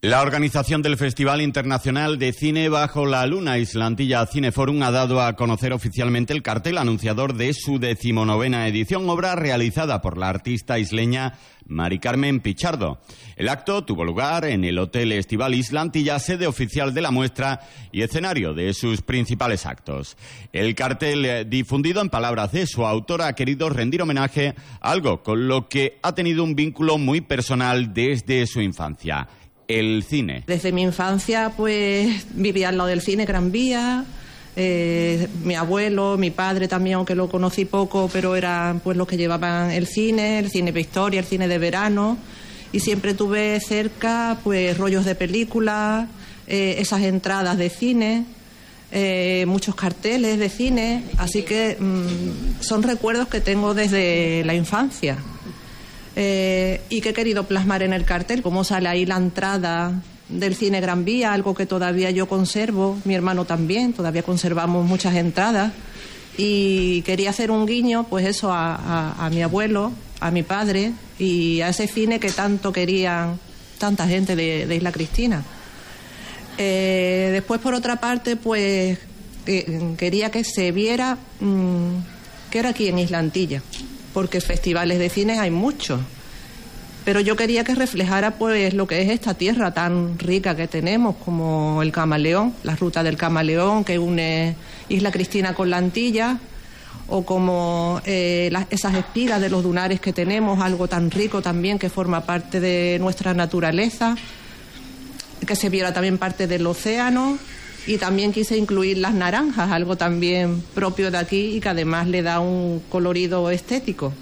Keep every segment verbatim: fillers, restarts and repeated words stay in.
La organización del Festival Internacional de Cine Bajo la Luna Islantilla Cineforum ha dado a conocer oficialmente el cartel anunciador de su decimonovena edición, obra realizada por la artista isleña Mari Carmen Pichardo. El acto tuvo lugar en el Hotel Estival Islantilla, sede oficial de la muestra y escenario de sus principales actos. El cartel, eh, difundido en palabras de su autora, ha querido rendir homenaje a algo con lo que ha tenido un vínculo muy personal desde su infancia: el cine. Desde mi infancia, pues, vivía al lado del cine, Gran Vía. Eh, mi abuelo, mi padre también, aunque lo conocí poco, pero eran pues los que llevaban el cine, el cine de historia, el cine de verano, y siempre tuve cerca pues rollos de películas, eh, esas entradas de cine, eh, muchos carteles de cine, así que mmm, son recuerdos que tengo desde la infancia. Eh, y que he querido plasmar en el cartel, cómo sale ahí la entrada del cine Gran Vía, algo que todavía yo conservo, mi hermano también, todavía conservamos muchas entradas, y quería hacer un guiño, pues eso, a, a, a mi abuelo, a mi padre, y a ese cine que tanto querían tanta gente de, de Isla Cristina. Eh, después, por otra parte, pues eh, quería que se viera mmm, que era aquí en Islantilla, porque festivales de cine hay muchos, pero yo quería que reflejara pues lo que es esta tierra tan rica que tenemos, como el Camaleón, la ruta del Camaleón que une Isla Cristina con la Antilla, o como eh, las, esas espigas de los dunares que tenemos, algo tan rico también que forma parte de nuestra naturaleza, que se viera también parte del océano. Y también quise incluir las naranjas, algo también propio de aquí y que además le da un colorido estético.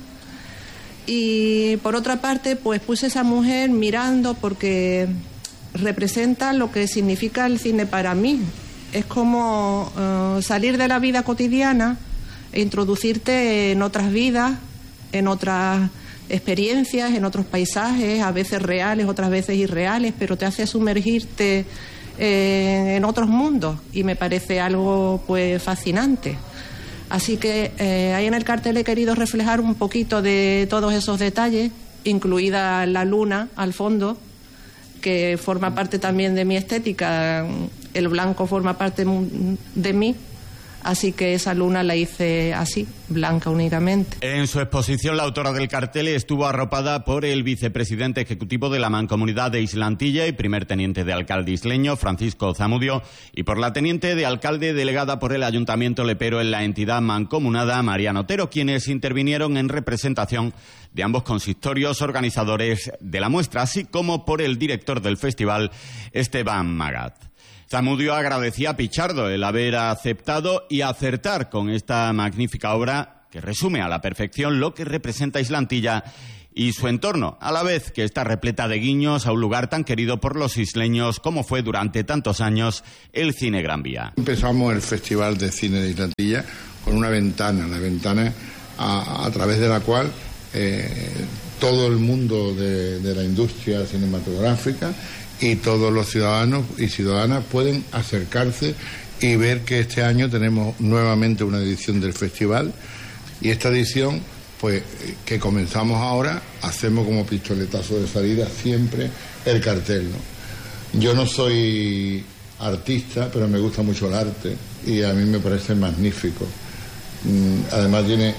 Y por otra parte, pues puse esa mujer mirando porque representa lo que significa el cine para mí. Es como uh, salir de la vida cotidiana e introducirte en otras vidas, en otras experiencias, en otros paisajes, a veces reales, otras veces irreales, pero te hace sumergirte Eh, en otros mundos, y me parece algo pues fascinante. Así que eh, ahí en el cartel he querido reflejar un poquito de todos esos detalles, incluida la luna al fondo, que forma parte también de mi estética. El blanco forma parte de mí, así que esa luna la hice así, blanca únicamente. En su exposición, la autora del cartel estuvo arropada por el vicepresidente ejecutivo de la Mancomunidad de Islantilla y primer teniente de alcalde isleño, Francisco Zamudio, y por la teniente de alcalde delegada por el Ayuntamiento lepero en la entidad mancomunada, Mariano Otero, quienes intervinieron en representación de ambos consistorios organizadores de la muestra, así como por el director del festival, Esteban Magat. Zamudio agradecía a Pichardo el haber aceptado y acertar con esta magnífica obra que resume a la perfección lo que representa Islantilla y su entorno, a la vez que está repleta de guiños a un lugar tan querido por los isleños como fue durante tantos años el Cine Gran Vía. Empezamos el Festival de Cine de Islantilla con una ventana, la ventana a, a través de la cual eh, todo el mundo de, de la industria cinematográfica y todos los ciudadanos y ciudadanas pueden acercarse y ver que este año tenemos nuevamente una edición del festival, y esta edición, pues, que comenzamos ahora, hacemos como pistoletazo de salida siempre el cartel, ¿no? Yo no soy artista, pero me gusta mucho el arte y a mí me parece magnífico. Además tiene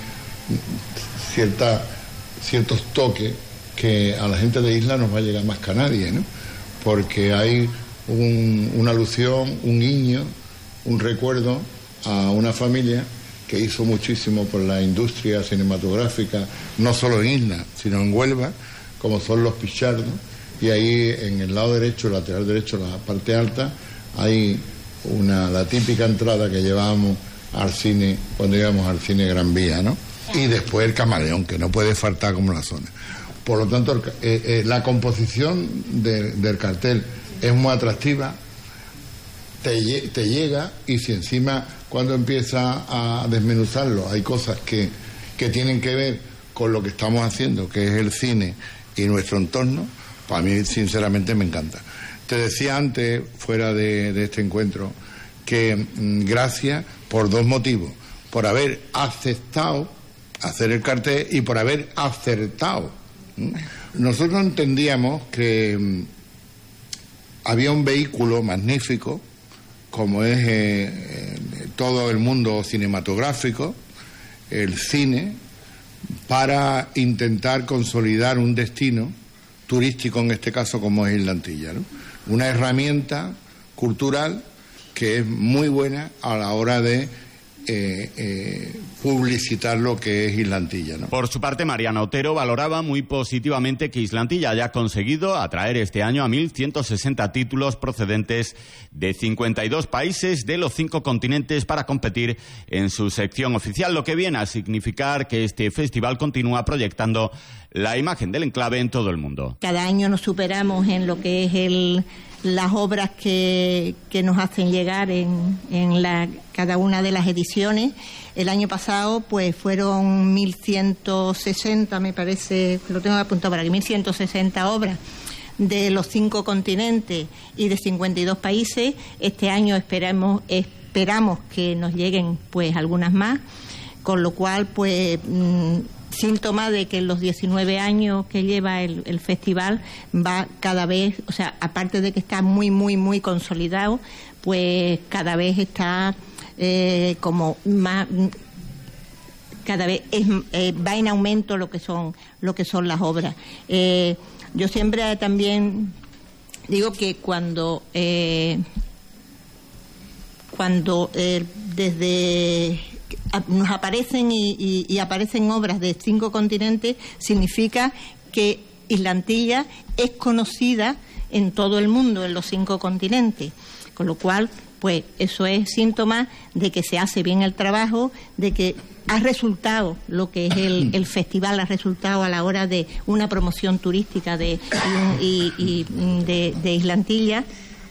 cierta, ciertos toques que a la gente de Isla nos va a llegar más que a nadie, ¿no? Porque hay un, una alusión, un guiño, un recuerdo a una familia que hizo muchísimo por la industria cinematográfica, no solo en Isla, sino en Huelva, como son los Pichardo, y ahí en el lado derecho, el lateral derecho, la parte alta, hay una, la típica entrada que llevábamos al cine, cuando íbamos al cine Gran Vía, ¿no? Y después el Camaleón, que no puede faltar como la zona. Por lo tanto, eh, eh, la composición de, del cartel es muy atractiva, te, te llega, y si encima cuando empieza a desmenuzarlo hay cosas que, que tienen que ver con lo que estamos haciendo, que es el cine y nuestro entorno, para mí sinceramente me encanta. Te decía antes, fuera de, de este encuentro, que mmm, gracias por dos motivos: por haber aceptado hacer el cartel y por haber acertado. Nosotros entendíamos que había un vehículo magnífico, como es eh, todo el mundo cinematográfico, el cine, para intentar consolidar un destino turístico, en este caso como es Isla Antilla, ¿no? Una herramienta cultural que es muy buena a la hora de Eh, eh, publicitar lo que es Isla Antilla, ¿no? Por su parte, Mariana Otero valoraba muy positivamente que Isla Antilla haya conseguido atraer este año a mil ciento sesenta títulos procedentes de cincuenta y dos países de los cinco continentes para competir en su sección oficial, lo que viene a significar que este festival continúa proyectando la imagen del enclave en todo el mundo. Cada año nos superamos en lo que es el las obras que, que nos hacen llegar en, en la, cada una de las ediciones. El año pasado pues fueron mil ciento sesenta, me parece, lo tengo apuntado por aquí, mil ciento sesenta obras de los cinco continentes y de cincuenta y dos países. Este año esperamos, esperamos que nos lleguen pues algunas más, con lo cual pues mmm, síntoma de que en los diecinueve años que lleva el, el festival va cada vez, o sea, aparte de que está muy, muy, muy consolidado, pues cada vez está eh, como más, cada vez es, eh, va en aumento lo que son, lo que son las obras. Eh, yo siempre también digo que cuando, eh, cuando eh, desde nos aparecen y, y, y aparecen obras de cinco continentes, significa que Isla Antilla es conocida en todo el mundo, en los cinco continentes, con lo cual pues eso es síntoma de que se hace bien el trabajo, de que ha resultado lo que es el, el festival, ha resultado a la hora de una promoción turística de, y, y, y de, de Isla Antilla.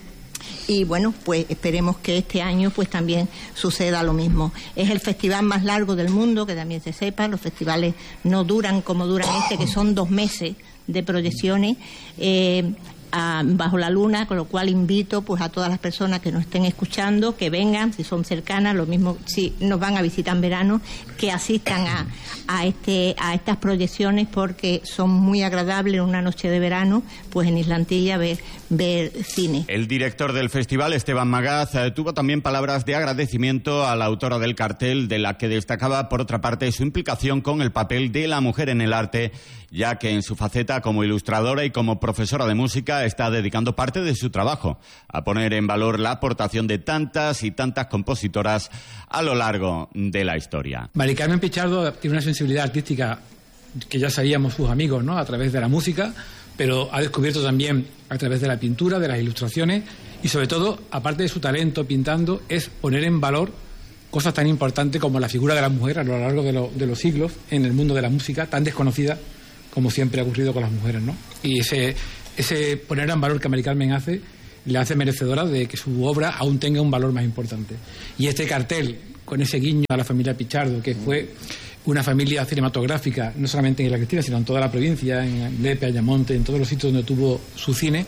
Y bueno, pues esperemos que este año pues también suceda lo mismo. Es el festival más largo del mundo, que también se sepa. Los festivales no duran como duran este, que son dos meses de proyecciones eh, a, bajo la luna, con lo cual invito pues a todas las personas que nos estén escuchando, que vengan, si son cercanas, lo mismo si nos van a visitar en verano, que asistan a, a, este, a estas proyecciones, porque son muy agradables en una noche de verano, pues en Isla Antilla ver, ver cine. El director del festival, Esteban Magaz, eh, tuvo también palabras de agradecimiento a la autora del cartel, de la que destacaba, por otra parte, su implicación con el papel de la mujer en el arte, ya que en su faceta como ilustradora y como profesora de música está dedicando parte de su trabajo a poner en valor la aportación de tantas y tantas compositoras a lo largo de la historia. Mari Carmen Pichardo tiene una sensibilidad artística que ya sabíamos sus amigos, ¿no?, a través de la música, pero ha descubierto también a través de la pintura, de las ilustraciones, y sobre todo, aparte de su talento pintando, es poner en valor cosas tan importantes como la figura de la mujer a lo largo de, lo, de los siglos en el mundo de la música, tan desconocida como siempre ha ocurrido con las mujeres, ¿no? Y ese, ese poner en valor que Mari Carmen hace le hace merecedora de que su obra aún tenga un valor más importante. Y este cartel, con ese guiño a la familia Pichardo, que fue una familia cinematográfica, no solamente en Isla Cristina, sino en toda la provincia, en Lepe, Ayamonte, en todos los sitios donde tuvo su cine,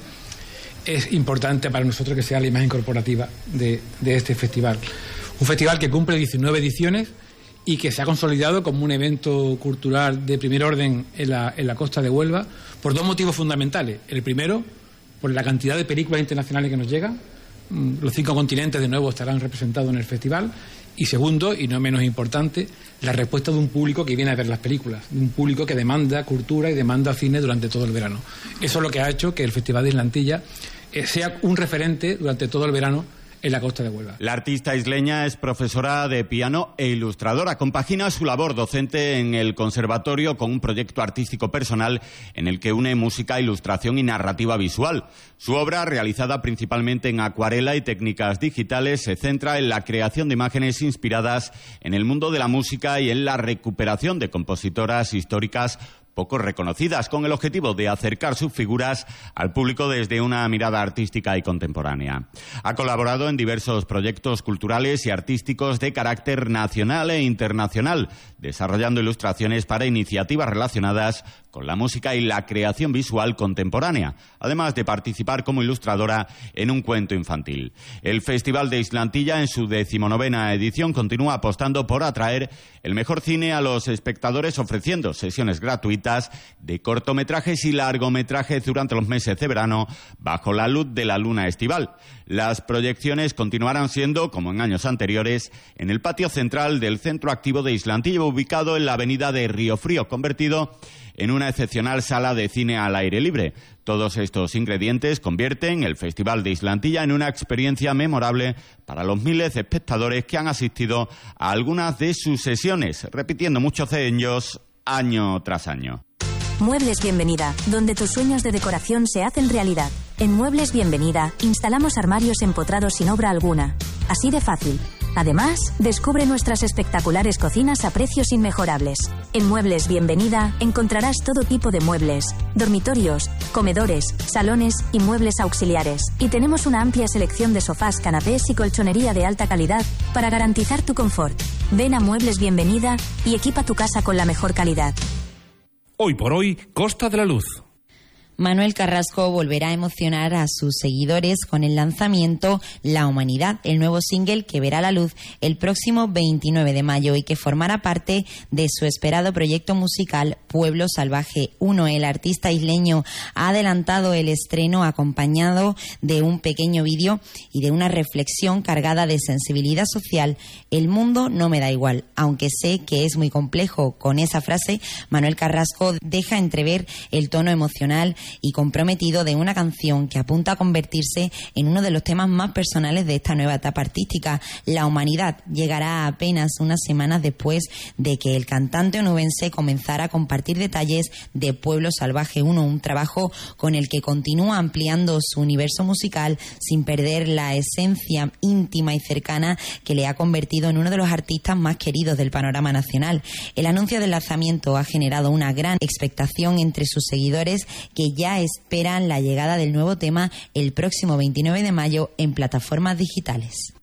es importante para nosotros que sea la imagen corporativa de, de este festival. Un festival que cumple diecinueve ediciones y que se ha consolidado como un evento cultural de primer orden en la, en la costa de Huelva, por dos motivos fundamentales. El primero, por la cantidad de películas internacionales que nos llegan. Los cinco continentes de nuevo estarán representados en el festival. Y segundo, y no menos importante, la respuesta de un público que viene a ver las películas, de un público que demanda cultura y demanda cine durante todo el verano. Eso es lo que ha hecho que el Festival de Isla Antilla eh, sea un referente durante todo el verano en la costa de Huelva. La artista isleña es profesora de piano e ilustradora. Compagina su labor docente en el conservatorio con un proyecto artístico personal en el que une música, ilustración y narrativa visual. Su obra, realizada principalmente en acuarela y técnicas digitales, se centra en la creación de imágenes inspiradas en el mundo de la música y en la recuperación de compositoras históricas poco reconocidas, con el objetivo de acercar sus figuras al público desde una mirada artística y contemporánea. Ha colaborado en diversos proyectos culturales y artísticos de carácter nacional e internacional, desarrollando ilustraciones para iniciativas relacionadas con la música y la creación visual contemporánea, además de participar como ilustradora en un cuento infantil. El Festival de Islantilla, en su decimonovena edición, continúa apostando por atraer el mejor cine a los espectadores, ofreciendo sesiones gratuitas de cortometrajes y largometrajes durante los meses de verano, bajo la luz de la luna estival. Las proyecciones continuarán siendo, como en años anteriores, en el patio central del Centro Activo de Islantilla, ubicado en la avenida de Río Frío, convertido en una excepcional sala de cine al aire libre. Todos estos ingredientes convierten el Festival de Islantilla en una experiencia memorable para los miles de espectadores que han asistido a algunas de sus sesiones, repitiendo muchos de ellos año tras año. Muebles Bienvenida, donde tus sueños de decoración se hacen realidad. En Muebles Bienvenida instalamos armarios empotrados sin obra alguna. Así de fácil. Además, descubre nuestras espectaculares cocinas a precios inmejorables. En Muebles Bienvenida encontrarás todo tipo de muebles, dormitorios, comedores, salones y muebles auxiliares. Y tenemos una amplia selección de sofás, canapés y colchonería de alta calidad para garantizar tu confort. Ven a Muebles Bienvenida y equipa tu casa con la mejor calidad. Hoy por hoy, Costa de la Luz. Manuel Carrasco volverá a emocionar a sus seguidores con el lanzamiento La Humanidad, el nuevo single que verá la luz el próximo veintinueve de mayo y que formará parte de su esperado proyecto musical Pueblo Salvaje uno. El artista isleño ha adelantado el estreno acompañado de un pequeño vídeo y de una reflexión cargada de sensibilidad social. El mundo no me da igual, aunque sé que es muy complejo. Con esa frase, Manuel Carrasco deja entrever el tono emocional y comprometido de una canción que apunta a convertirse en uno de los temas más personales de esta nueva etapa artística. La Humanidad llegará apenas unas semanas después de que el cantante onubense comenzara a compartir detalles de Pueblo Salvaje uno, un trabajo con el que continúa ampliando su universo musical sin perder la esencia íntima y cercana que le ha convertido en uno de los artistas más queridos del panorama nacional. El anuncio del lanzamiento ha generado una gran expectación entre sus seguidores, que ya esperan la llegada del nuevo tema el próximo veintinueve de mayo en plataformas digitales.